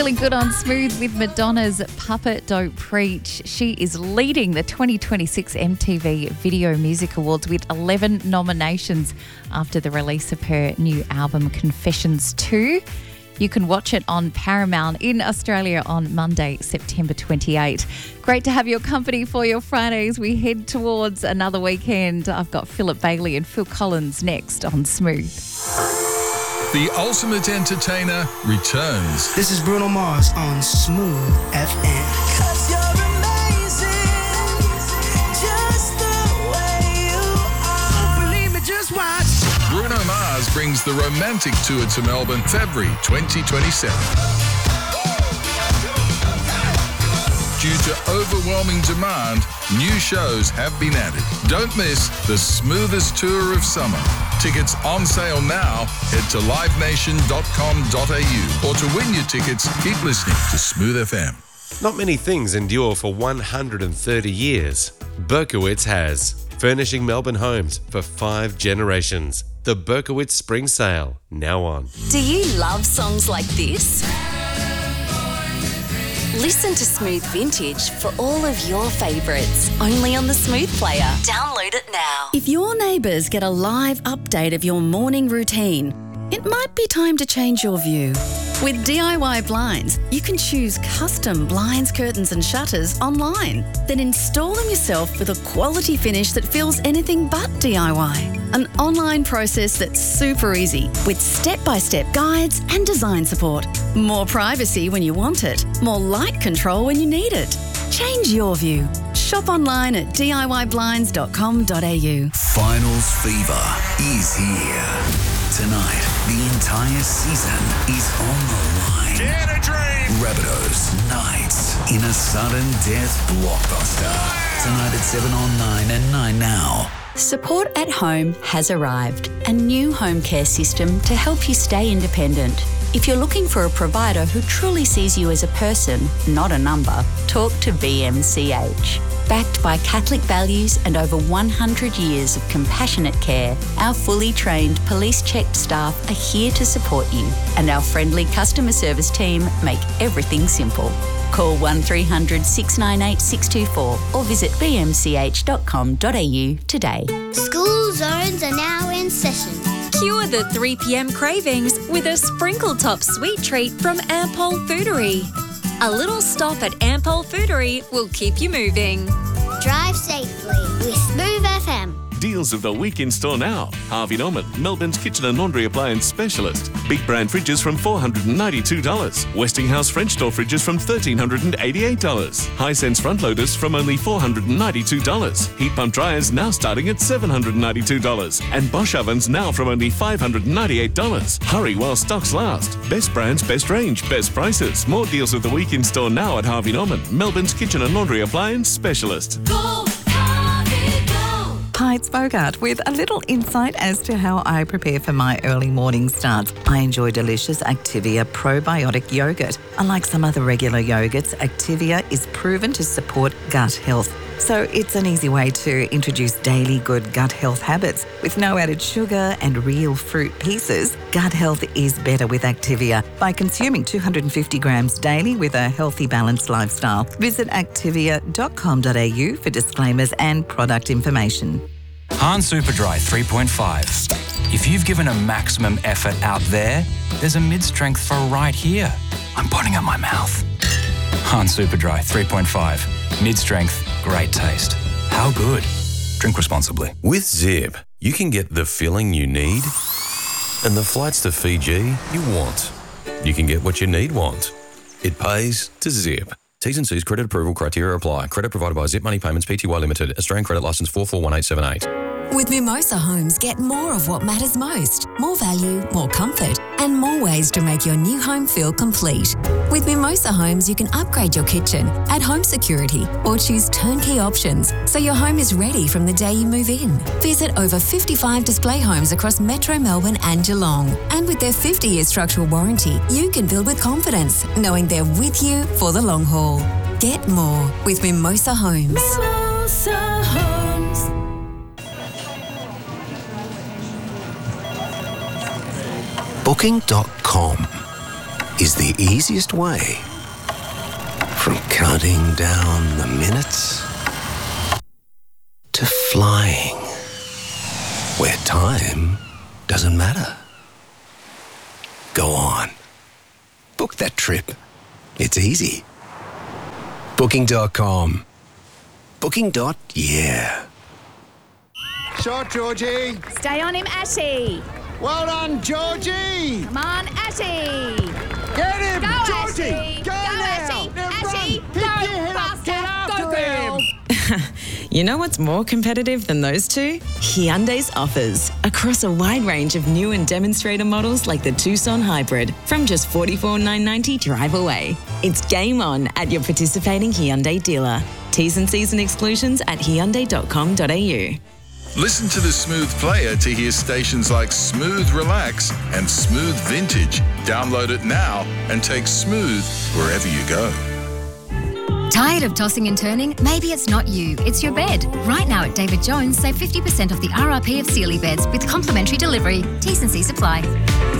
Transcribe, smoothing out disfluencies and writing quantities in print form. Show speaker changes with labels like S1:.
S1: Feeling good on Smooth with Madonna's Papa Don't Preach. She is leading the 2026 MTV Video Music Awards with 11 nominations after the release of her new album Confessions 2. You can watch it on Paramount in Australia on Monday, September 28. Great to have your company for your Fridays. We head towards another weekend. I've got Philip Bailey and Phil Collins next on Smooth.
S2: The Ultimate Entertainer returns.
S3: This is Bruno Mars on Smooth FM. 'Cause you're amazing, just the way you are. Believe me, just watch.
S2: Bruno Mars brings the romantic tour to Melbourne, February 2027. Due to overwhelming demand, new shows have been added. Don't miss the smoothest tour of summer. Tickets on sale now. Head to livenation.com.au or to win your tickets, keep listening to Smooth FM.
S4: Not many things endure for 130 years. Berkowitz has. Furnishing Melbourne homes for 5 generations. The Berkowitz Spring Sale, now on.
S5: Do you love songs like this? Listen to Smooth Vintage for all of your favourites, only on the Smooth Player. Download it now.
S6: If your neighbours get a live update of your morning routine, it might be time to change your view. With DIY Blinds, you can choose custom blinds, curtains and shutters online. Then install them yourself with a quality finish that feels anything but DIY. An online process that's super easy with step-by-step guides and design support. More privacy when you want it. More light control when you need it. Change your view. Shop online at DIYblinds.com.au.
S7: Finals fever is here. Tonight, the entire season is on the line.
S2: Get a dream!
S7: Rabbitohs Knights in a sudden death blockbuster. Tonight at 7 on 9 and 9 now.
S5: Support at Home has arrived, a new home care system to help you stay independent. If you're looking for a provider who truly sees you as a person, not a number, talk to BMCH. Backed by Catholic values and over 100 years of compassionate care, our fully trained police-checked staff are here to support you, and our friendly customer service team make everything simple. Call 1300 698 624 or visit bmch.com.au today.
S8: School zones are now in session.
S9: Cure the 3 p.m. cravings with a sprinkle top sweet treat from Ampol Foodery. A little stop at Ampol Foodery will keep you moving.
S8: Drive safely with Smooth FM.
S10: Deals of the week in store now. Harvey Norman, Melbourne's kitchen and laundry appliance specialist. Big brand fridges from $492. Westinghouse French door fridges from $1,388. Hisense front loaders from only $492. Heat pump dryers now starting at $792. And Bosch ovens now from only $598. Hurry while stocks last. Best brands, best range, best prices. More deals of the week in store now at Harvey Norman, Melbourne's kitchen and laundry appliance specialist.
S9: Go!
S11: Hi, it's Bogart with a little insight as to how I prepare for my early morning starts. I enjoy delicious Activia probiotic yogurt. Unlike some other regular yogurts, Activia is proven to support gut health. So it's an easy way to introduce daily good gut health habits. With no added sugar and real fruit pieces, gut health is better with Activia by consuming 250 grams daily with a healthy, balanced lifestyle. Visit activia.com.au for disclaimers and product information.
S12: Han Superdry 3.5. If you've given a maximum effort out there, there's a mid-strength for right here. I'm putting up my mouth. Han Superdry 3.5. Mid-strength, great taste. How good? Drink responsibly.
S13: With Zip, you can get the filling you need and the flights to Fiji you want. You can get what you need want. It pays to Zip. T's and C's credit approval criteria apply. Credit provided by Zip Money Payments Pty Limited. Australian credit licence 441878.
S14: With Mimosa Homes, get more of what matters most. More value, more comfort, and more ways to make your new home feel complete. With Mimosa Homes, you can upgrade your kitchen, add home security, or choose turnkey options so your home is ready from the day you move in. Visit over 55 display homes across Metro Melbourne and Geelong. And with their 50-year structural warranty, you can build with confidence, knowing they're with you for the long haul. Get more with Mimosa Homes.
S9: Mimosa Homes.
S3: Booking.com.
S15: is the easiest way. From counting down the minutes to flying, where time doesn't matter. Go on. Book that trip. It's easy. Booking.com. Booking.yeah.
S16: Shot, Georgie.
S17: Stay on him, Ashy.
S16: Well done, Georgie.
S17: Come on, Ashy.
S16: Get him,
S17: Go,
S16: Georgie.
S17: Ashy.
S16: Go now.
S17: Ashy.
S16: Now
S17: Ashy.
S16: run. Pick your head up. Get after him.
S18: You know what's more competitive than those two? Hyundai's offers. Across a wide range of new and demonstrator models like the Tucson Hybrid from just $44,990 drive away. It's game on at your participating Hyundai dealer. T's and C's and exclusions at hyundai.com.au.
S2: Listen to the Smooth Player to hear stations like Smooth Relax and Smooth Vintage. Download it now and take Smooth wherever you go.
S19: Tired of tossing and turning? Maybe it's not you, it's your bed. Right now at David Jones, save 50% off the RRP of Sealy beds with complimentary delivery. T's and C's apply.